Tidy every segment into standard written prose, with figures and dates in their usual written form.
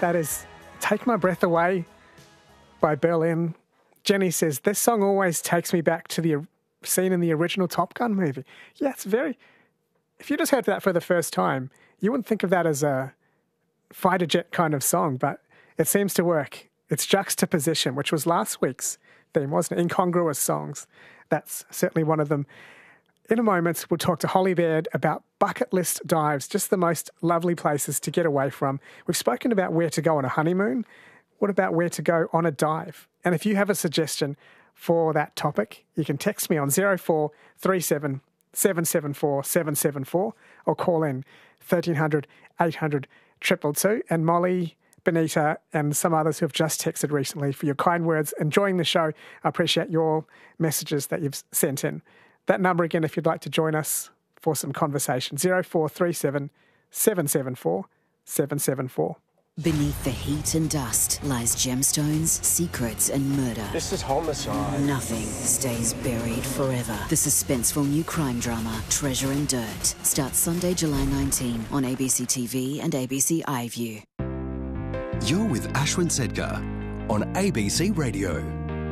That is Take My Breath Away by Berlin. Jenny says, this song always takes me back to the scene in the original Top Gun movie. Yeah, it's very... If you just heard that for the first time, you wouldn't think of that as a fighter jet kind of song, but it seems to work. It's juxtaposition, which was last week's theme, wasn't it? Incongruous songs. That's certainly one of them. In a moment, we'll talk to Holly Baird about bucket list dives, just the most lovely places to get away from. We've spoken about where to go on a honeymoon. What about where to go on a dive? And if you have a suggestion for that topic, you can text me on 0437 774 774 or call in 1300 800 222. And Molly, Benita and some others who have just texted recently for your kind words, enjoying the show. I appreciate your messages that you've sent in. That number again, if you'd like to join us for some conversation, 0437 774 774. Beneath the heat and dust lies gemstones, secrets and murder. This is homicide. Nothing stays buried forever. The suspenseful new crime drama, Treasure and Dirt, starts Sunday, July 19 on ABC TV and ABC iView. You're with Ashwin Sedkar on ABC Radio.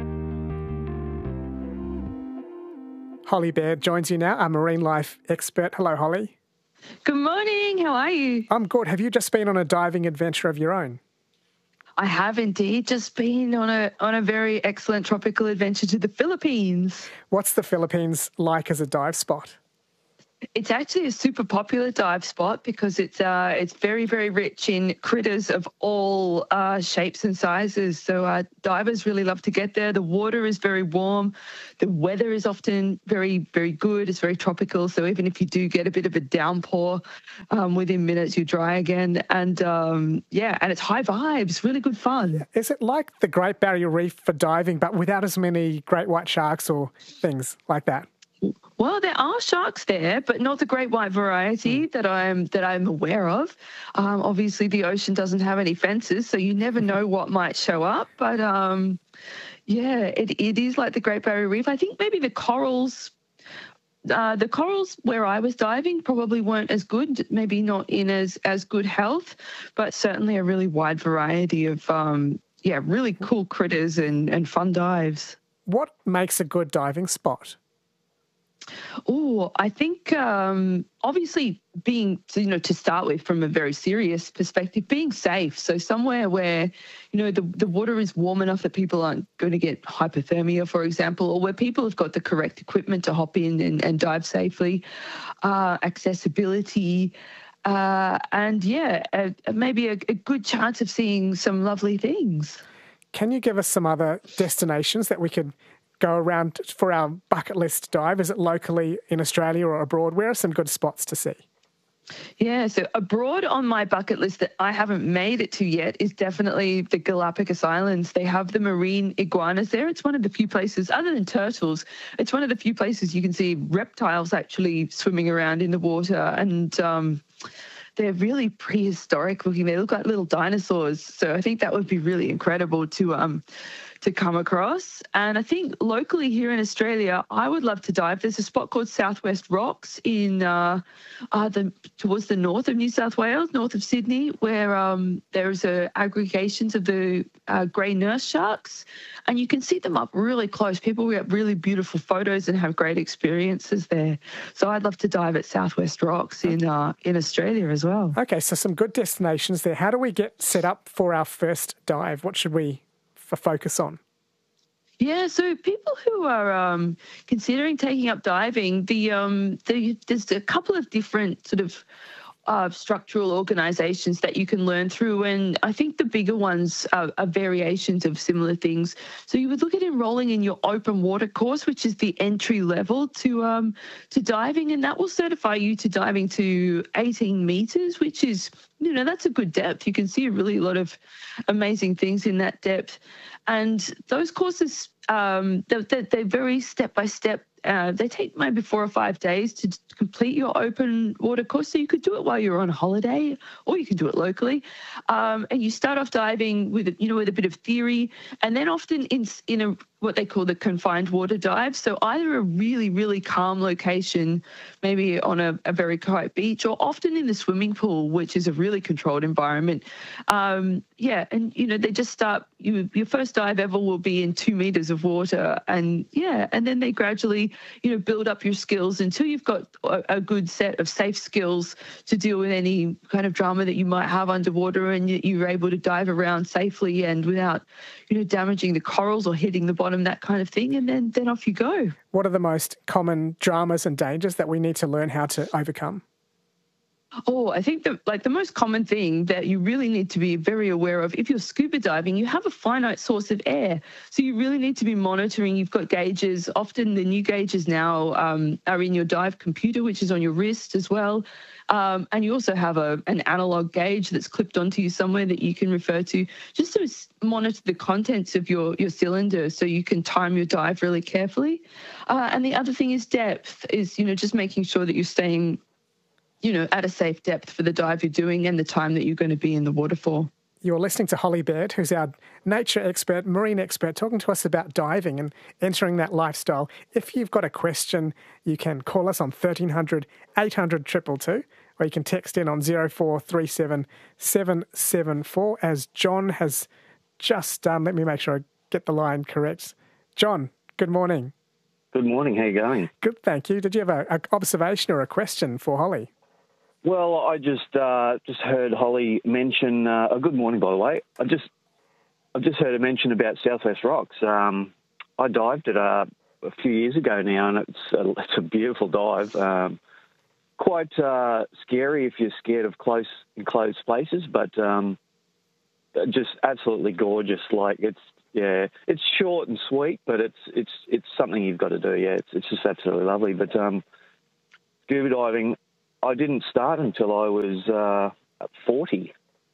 Holly Baird joins you now, our marine life expert. Hello, Holly. Good morning. How are you? I'm good. Have you just been on a diving adventure of your own? I have indeed just been on a very excellent tropical adventure to the Philippines. What's the Philippines like as a dive spot? It's actually a super popular dive spot because it's very, very rich in critters of all shapes and sizes. So divers really love to get there. The water is very warm. The weather is often very, very good. It's very tropical. So even if you do get a bit of a downpour, within minutes you dry again. And and it's high vibes, really good fun. Is it like the Great Barrier Reef for diving, but without as many great white sharks or things like that? Well, there are sharks there, but not the great white variety that I'm aware of. Obviously, the ocean doesn't have any fences, so you never know what might show up. But it is like the Great Barrier Reef. I think maybe the corals where I was diving probably weren't as good, maybe not in as good health, but certainly a really wide variety of really cool critters and fun dives. What makes a good diving spot? Oh, I think obviously being, to start with from a very serious perspective, being safe. So somewhere where, the water is warm enough that people aren't going to get hypothermia, for example, or where people have got the correct equipment to hop in and dive safely, accessibility, maybe a good chance of seeing some lovely things. Can you give us some other destinations that we could go around for our bucket list dive? Is it locally in Australia or abroad? Where are some good spots to see? Yeah, so abroad on my bucket list that I haven't made it to yet is definitely the Galapagos Islands. They have the marine iguanas there. It's one of the few places, other than turtles, it's one of the few places you can see reptiles actually swimming around in the water. And they're really prehistoric looking. They look like little dinosaurs. So I think that would be really incredible to come across. And I think locally here in Australia, I would love to dive. There's a spot called Southwest Rocks in towards the north of New South Wales, north of Sydney, where there's aggregations of the grey nurse sharks, and you can see them up really close. People get really beautiful photos and have great experiences there. So I'd love to dive at Southwest Rocks in Australia as well. Okay, so some good destinations there. How do we get set up for our first dive? What should we focus on? Yeah, so people who are considering taking up diving, there's a couple of different sort of structural organisations that you can learn through, and I think the bigger ones are variations of similar things. So you would look at enrolling in your open water course, which is the entry level to diving, and that will certify you to diving to 18 metres, which is, that's a good depth. You can see a lot of amazing things in that depth. And those courses they're very step-by-step. They take maybe 4 or 5 days to complete your open water course. So you could do it while you're on holiday, or you can do it locally. And you start off diving with a bit of theory, and then often in what they call the confined water dive. So either a really, really calm location, maybe on a very quiet beach, or often in the swimming pool, which is a really controlled environment. And they just start. Your first dive ever will be in 2 meters of water, and then they gradually build up your skills until you've got a good set of safe skills to deal with any kind of drama that you might have underwater, and you're able to dive around safely and without damaging the corals or hitting the bottom, that kind of thing, and then off you go. What are the most common dramas and dangers that we need to learn how to overcome? Oh, I think the most common thing that you really need to be very aware of, if you're scuba diving, you have a finite source of air. So you really need to be monitoring. You've got gauges. Often the new gauges now are in your dive computer, which is on your wrist as well. And you also have an analog gauge that's clipped onto you somewhere that you can refer to, just to monitor the contents of your cylinder so you can time your dive really carefully. And the other thing is depth, is, just making sure that you're staying at a safe depth for the dive you're doing and the time that you're going to be in the water for. You're listening to Holly Baird, who's our nature expert, marine expert, talking to us about diving and entering that lifestyle. If you've got a question, you can call us on 1300 800 222, or you can text in on 0437 774, as John has just done. Let me make sure I get the line correct. John, good morning. Good morning. How are you going? Good, thank you. Did you have an observation or a question for Holly? Well, I just heard Holly mention. Good morning, by the way. I've just heard her mention about Southwest Rocks. I dived it a few years ago now, and it's a beautiful dive. Quite scary if you're scared of enclosed places, but just absolutely gorgeous. Like it's short and sweet, but it's something you've got to do. Yeah, it's just absolutely lovely. But scuba diving, I didn't start until I was 40.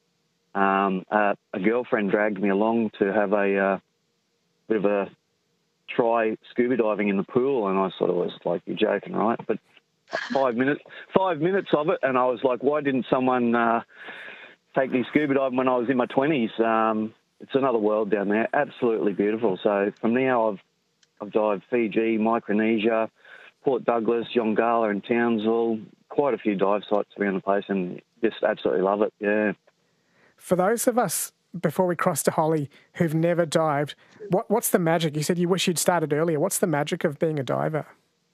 A girlfriend dragged me along to have a bit of a try scuba diving in the pool, and I sort of was like, "You're joking, right?" But 5 minutes of it, and I was like, "Why didn't someone take me scuba diving when I was in my 20s?" It's another world down there, absolutely beautiful. So from now, I've dived Fiji, Micronesia, Port Douglas, Yongala and Townsville, quite a few dive sites around the place, and just absolutely love it, yeah. For those of us, before we cross to Holly, who've never dived, what's the magic? You said you wish you'd started earlier. What's the magic of being a diver?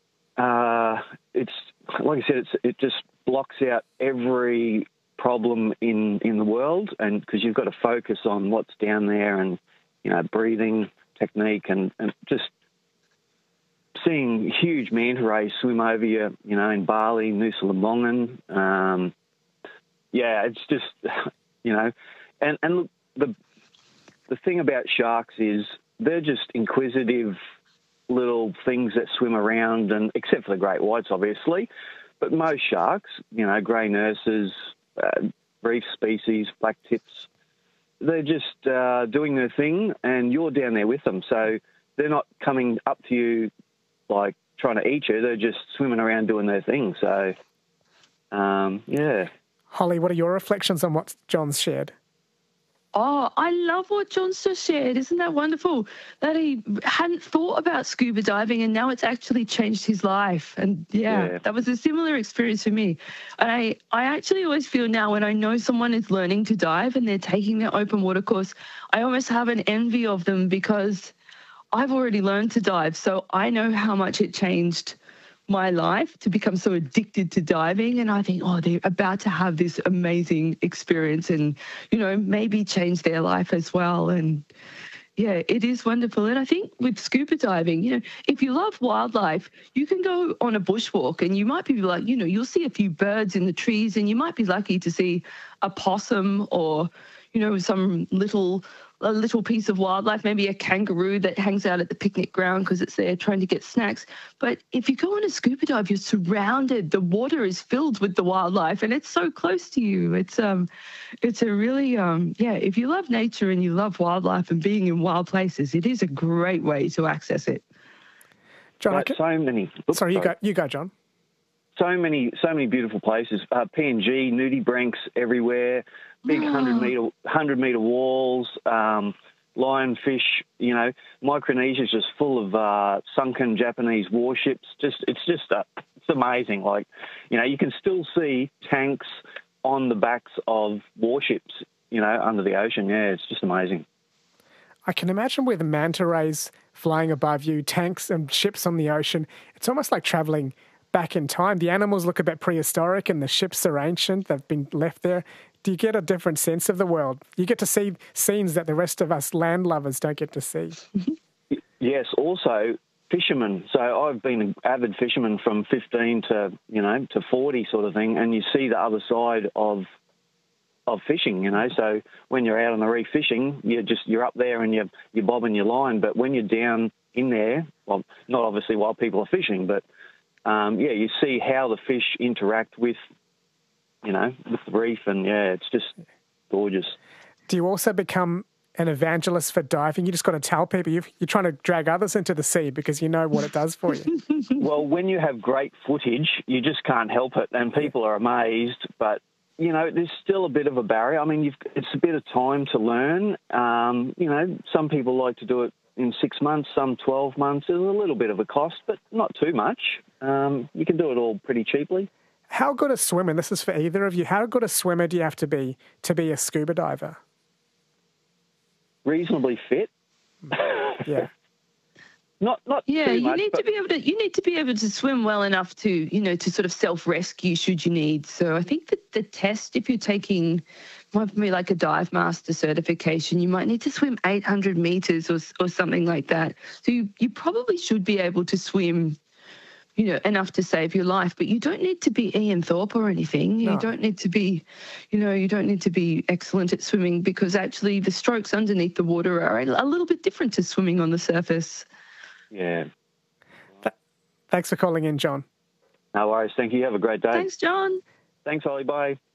It's, like I said, it just blocks out every problem in the world, and because you've got to focus on what's down there and, breathing technique and just seeing huge manta rays swim over you, in Bali, Nusa Lembongan. It's just, and look, the thing about sharks is they're just inquisitive little things that swim around, and except for the great whites, obviously, but most sharks, grey nurses, reef species, black tips, they're just doing their thing, and you're down there with them. So they're not coming up to you like trying to eat you. They're just swimming around doing their thing. So, Holly, what are your reflections on what John's shared? Oh, I love what John's just shared. Isn't that wonderful? That he hadn't thought about scuba diving, and now it's actually changed his life. And that was a similar experience for me. And I actually always feel now, when I know someone is learning to dive and they're taking their open water course, I almost have an envy of them, because I've already learned to dive. So I know how much it changed my life to become so addicted to diving, and I think, they're about to have this amazing experience and, maybe change their life as well. And it is wonderful. And I think with scuba diving, if you love wildlife, you can go on a bushwalk and you might be like, you'll see a few birds in the trees, and you might be lucky to see a possum or, some a little piece of wildlife, maybe a kangaroo that hangs out at the picnic ground because it's there trying to get snacks. But if you go on a scuba dive, you're surrounded. The water is filled with the wildlife, and it's so close to you. It's a really if you love nature and you love wildlife and being in wild places, it is a great way to access it. John, so many. Sorry, you go, John. So many beautiful places. PNG, nudibranchs everywhere. Big 100-meter walls. Lionfish. Micronesia is just full of sunken Japanese warships. It's amazing. Like, you can still see tanks on the backs of warships. Under the ocean. Yeah, it's just amazing. I can imagine with manta rays flying above you, tanks and ships on the ocean. It's almost like travelling back in time. The animals look a bit prehistoric and the ships are ancient. They've been left there. Do you get a different sense of the world? You get to see scenes that the rest of us land lovers don't get to see. Yes, also fishermen. So I've been an avid fisherman from 15 to 40 sort of thing, and you see the other side of fishing, So when you're out on the reef fishing, you're up there and you're bobbing your line. But when you're down in there, well, not obviously while people are fishing, but you see how the fish interact with the reef, and it's just gorgeous. Do you also become an evangelist for diving? You just got to tell people you're trying to drag others into the sea because you know what it does for you. Well, when you have great footage, you just can't help it, and people are amazed, but there's still a bit of a barrier. I mean, it's a bit of time to learn. Some people like to do it in 6 months, some 12 months. There's a little bit of a cost, but not too much. You can do it all pretty cheaply. How good a swimmer, this is for either of you, how good a swimmer do you have to be a scuba diver? Reasonably fit. Yeah. Not yeah, too you much, need to be able to swim well enough to sort of self-rescue should you need. So I think that the test, if you're taking might be like a dive master certification, you might need to swim 800 meters or something like that. So you probably should be able to swim enough to save your life, but you don't need to be Ian Thorpe or anything. No. You don't need to be, you don't need to be excellent at swimming, because actually the strokes underneath the water are a little bit different to swimming on the surface. Yeah. Thanks for calling in, John. No worries. Thank you. Have a great day. Thanks, John. Thanks, Ollie. Bye.